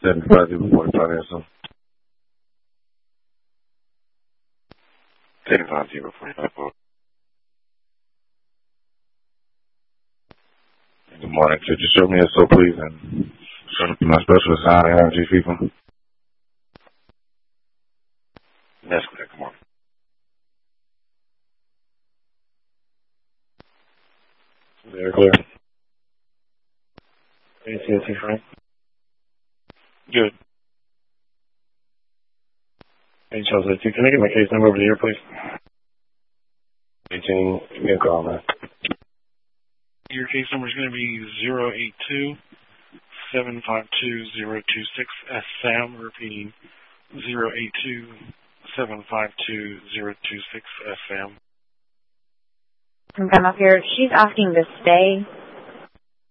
7504 financial. 7504. Good morning. Could you show me a so please and show me my special sound and energy people? That's correct. Good morning. Very clear. AT&T Frank. Good. HL2. Can I get my case number over here, please? 18. Give me a call, man. Your case number is going to be 082-752-026 Sam, repeating 082-752-026 Sam. I'm up here. She's asking to stay.